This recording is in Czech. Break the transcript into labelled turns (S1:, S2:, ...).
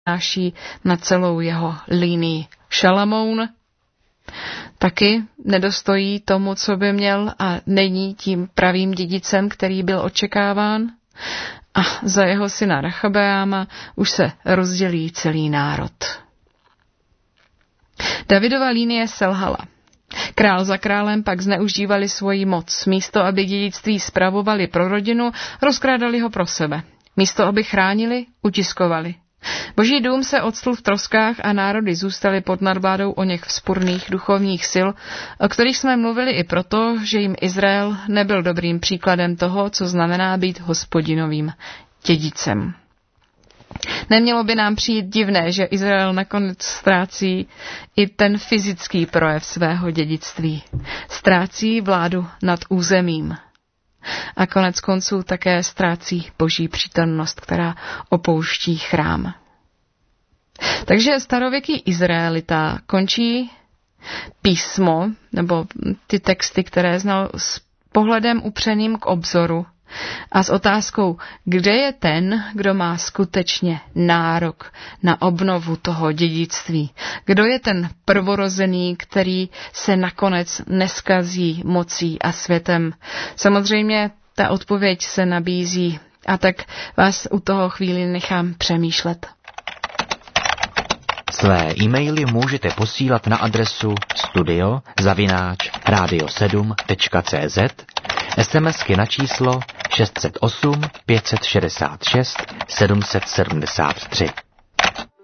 S1: náší na celou jeho linii. Šalamoun taky nedostojí tomu, co by měl a není tím pravým dědicem, který byl očekáván. A za jeho syna Rechabeáma už se rozdělí celý národ. Davidova linie selhala. Král za králem pak zneužívali svoji moc. Místo, aby dědictví spravovali pro rodinu, rozkrádali ho pro sebe. Místo, aby chránili, utiskovali. Boží dům se octl v troskách a národy zůstaly pod nadvládou oněch vzpurných duchovních sil, o kterých jsme mluvili i proto, že jim Izrael nebyl dobrým příkladem toho, co znamená být Hospodinovým dědicem. Nemělo by nám přijít divné, že Izrael nakonec ztrácí i ten fyzický projev svého dědictví. Ztrácí vládu nad územím. A konec konců také ztrácí Boží přítomnost, která opouští chrám. Takže starověký Izraelita končí písmo, nebo ty texty, které znal s pohledem upřeným k obzoru a s otázkou, kde je ten, kdo má skutečně nárok na obnovu toho dědictví. Kdo je ten prvorozený, který se nakonec neskazí mocí a světem. Samozřejmě ta odpověď se nabízí a tak vás u toho chvíli nechám přemýšlet.
S2: Své e-maily můžete posílat na adresu studio@radio7.cz, SMSky na číslo 608 566 773.